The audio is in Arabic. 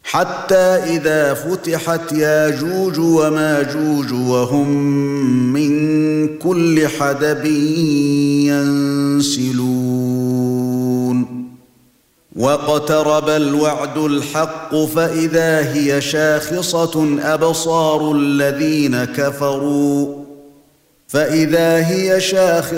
حتى إذا فتحت ياجوج وماجوج وهم من كل حدب ينسلون واقترب الوعد الحق فإذا هي شاخصة أبصار الذين كفروا